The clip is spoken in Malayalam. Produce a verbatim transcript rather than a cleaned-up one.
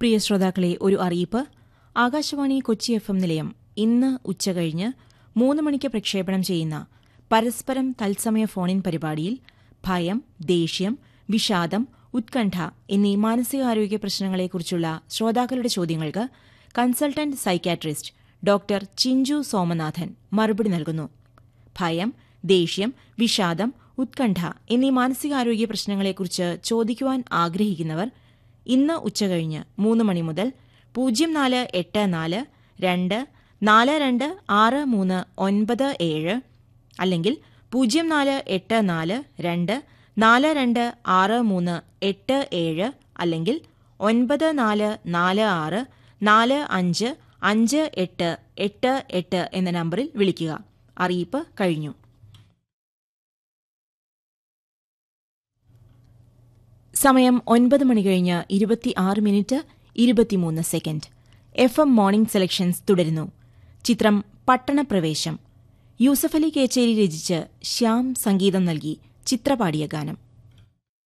പ്രിയ ശ്രോതാക്കളെ, ഒരു അറിയിപ്പ്. ആകാശവാണി കൊച്ചി എഫ് എം നിലയം ഇന്ന് ഉച്ചകഴിഞ്ഞ് മൂന്ന് മണിക്ക് പ്രക്ഷേപണം ചെയ്യുന്ന പരസ്പരം തത്സമയ ഫോണിൻ പരിപാടിയിൽ ഭയം, ദേഷ്യം, വിഷാദം, ഉത്കണ്ഠ എന്നീ മാനസികാരോഗ്യ പ്രശ്നങ്ങളെക്കുറിച്ചുള്ള ശ്രോതാക്കളുടെ ചോദ്യങ്ങൾക്ക് consultant psychiatrist doctor Chinchu Somanathan മറുപടി നൽകുന്നു. ഭയം, ദേഷ്യം, വിഷാദം, ഉത്കണ്ഠ എന്നീ മാനസികാരോഗ്യ പ്രശ്നങ്ങളെക്കുറിച്ച് ചോദിക്കുവാൻ ആഗ്രഹിക്കുന്നവർ ഇന്ന് ഉച്ചകഴിഞ്ഞ് മൂന്ന് മണി മുതൽ പൂജ്യം നാല് എട്ട് നാല് രണ്ട് നാല് രണ്ട് ആറ് മൂന്ന് ഒൻപത് ഏഴ് അല്ലെങ്കിൽ പൂജ്യം നാല് എട്ട് നാല് രണ്ട് നാല് രണ്ട് ആറ് മൂന്ന് എട്ട് ഏഴ് അല്ലെങ്കിൽ ഒൻപത് നാല് നാല് ആറ് നാല് അഞ്ച് അഞ്ച് എട്ട് എട്ട് എട്ട് എന്ന നമ്പറിൽ വിളിക്കുക. അറിയിപ്പ് കഴിഞ്ഞു. സമയം ഒൻപത് മണി കഴിഞ്ഞ് ഇരുപത്തിയാറ് മിനിറ്റ് ഇരുപത്തിമൂന്ന് second. F M morning selections തുടരുന്നു. ചിത്രം പട്ടണപ്രവേശം. യൂസഫലി കേച്ചേരി രചിച്ച് ശ്യാം സംഗീതം നൽകി ചിത്രപാടിയ ഗാനം.